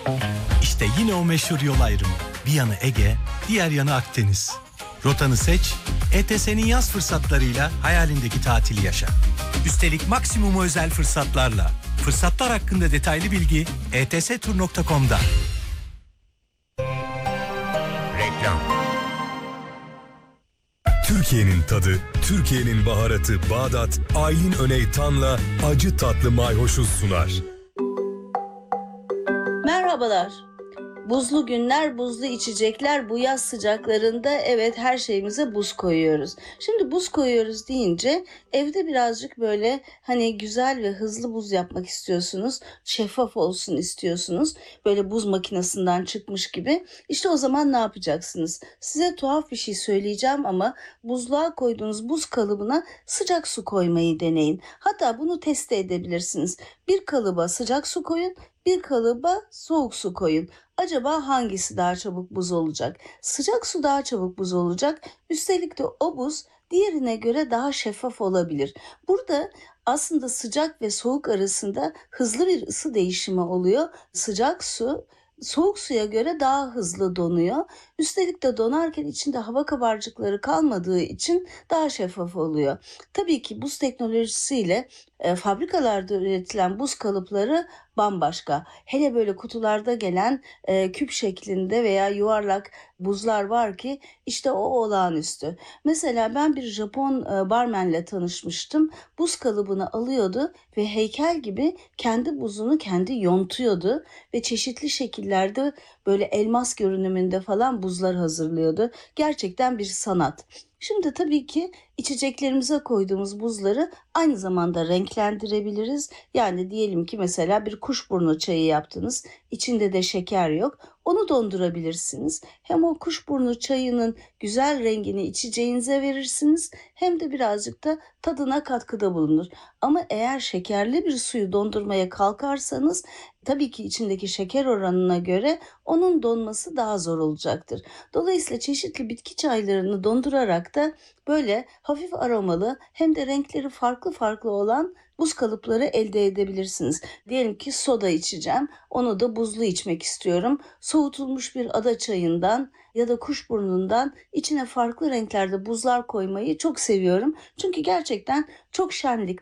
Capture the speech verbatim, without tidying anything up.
İşte yine o meşhur yol ayrımı. Bir yanı Ege, diğer yanı Akdeniz. Rotanı seç, E T S'nin yaz fırsatlarıyla hayalindeki tatili yaşa. Üstelik maksimum özel fırsatlarla. Fırsatlar hakkında detaylı bilgi e t s tur nokta com'da. Reklam. Türkiye'nin tadı, Türkiye'nin baharatı Bağdat, Aylin Öney Tan'la acı tatlı mayhoşu sunar. Merhabalar. Buzlu günler, buzlu içecekler, bu yaz sıcaklarında evet her şeyimize buz koyuyoruz. Şimdi buz koyuyoruz deyince evde birazcık böyle hani güzel ve hızlı buz yapmak istiyorsunuz. Şeffaf olsun istiyorsunuz. Böyle buz makinesinden çıkmış gibi. İşte o zaman ne yapacaksınız? Size tuhaf bir şey söyleyeceğim ama buzluğa koyduğunuz buz kalıbına sıcak su koymayı deneyin. Hatta bunu test edebilirsiniz. Bir kalıba sıcak su koyun, bir kalıba soğuk su koyun. Acaba hangisi daha çabuk buz olacak? Sıcak su daha çabuk buz olacak. Üstelik de o buz diğerine göre daha şeffaf olabilir. Burada aslında sıcak ve soğuk arasında hızlı bir ısı değişimi oluyor. Sıcak su soğuk suya göre daha hızlı donuyor. Üstelik de donarken içinde hava kabarcıkları kalmadığı için daha şeffaf oluyor. Tabii ki buz teknolojisiyle e, fabrikalarda üretilen buz kalıpları bambaşka. Hele böyle kutularda gelen e, küp şeklinde veya yuvarlak buzlar var ki işte o olağanüstü. Mesela ben bir Japon e, barmenle tanışmıştım. Buz kalıbını alıyordu ve heykel gibi kendi buzunu kendi yontuyordu ve çeşitli şekillerde böyle elmas görünümünde falan buzlar hazırlıyordu. Gerçekten bir sanat. Şimdi tabii ki içeceklerimize koyduğumuz buzları aynı zamanda renklendirebiliriz. Yani diyelim ki mesela bir kuşburnu çayı yaptınız. İçinde de şeker yok. Onu dondurabilirsiniz. Hem o kuşburnu çayının güzel rengini içeceğinize verirsiniz hem de birazcık da tadına katkıda bulunur. Ama eğer şekerli bir suyu dondurmaya kalkarsanız tabii ki içindeki şeker oranına göre onun donması daha zor olacaktır. Dolayısıyla çeşitli bitki çaylarını dondurarak da böyle hafif aromalı hem de renkleri farklı farklı olan buz kalıpları elde edebilirsiniz. Diyelim ki soda içeceğim. Onu da buzlu içmek istiyorum. Soğutulmuş bir ada çayından ya da kuşburnundan içine farklı renklerde buzlar koymayı çok seviyorum. Çünkü gerçekten çok şenlik,